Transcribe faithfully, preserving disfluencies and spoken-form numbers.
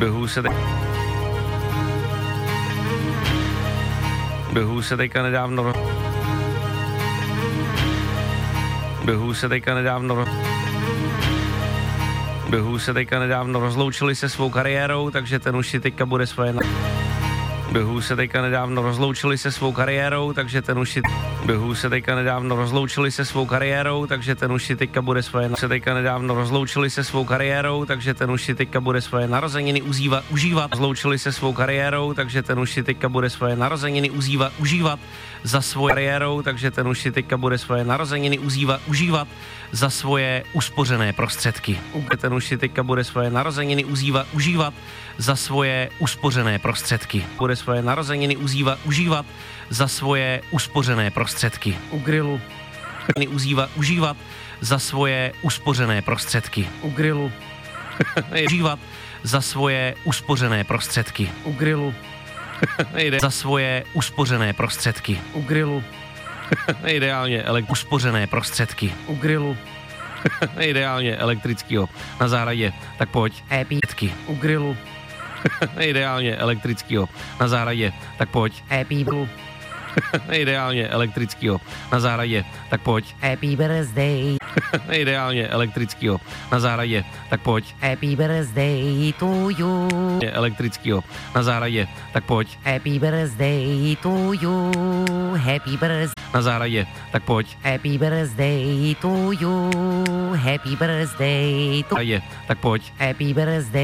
Běhu se teď... Běhu se teďka nedávno... Běhu se teďka nedávno... Běhu se teďka nedávno rozloučili se svou kariérou, takže ten už si teďka bude svoje... Běhu se teďka nedávno rozloučili se svou kariérou, takže ten už si... Běhu se teďka nedávno rozloučili se svou kariérou, takže ten už si teďka bude svoje... Se teďka nedávno rozloučili se svou kariérou, takže ten už si teďka bude svoje narozeniny užívat, užívat. Rozloučili se svou kariérou, takže ten už si teďka bude svoje narozeniny užívat, užívat za svou kariérou, takže ten už si teďka bude svoje narozeniny užívat, užívat za svoje uspořené prostředky. Ten už si teďka bude svoje narozeniny užívat, užívat za svoje uspořené prostředky. Bude svoje narozeniny užívat, užívat za svoje uspořené prostředky. U grilu. Užívat, užívat za svoje uspořené prostředky. U grilu. Užívat za svoje uspořené prostředky. U grilu. Za svoje uspořené prostředky. U grilu. Ideálně ele- uspořené prostředky. U grilu. Ideálně elektrického na zahradě. Tak pojď. Happy. U grilu. Ideálně elektrického na zahradě. Tak pojď. Happy. Ideálně elektrického na zahradě. Tak pojď. Happy birthday. Ideálně elektrického na zahradě. Tak pojď. Happy birthday to you. Elektrického na zahradě. Tak pojď. Happy birthday to you. Happy birthday. Na zahradě. Tak pojď. Happy birthday to you. Happy birthday to Tak pojď. Happy birthday.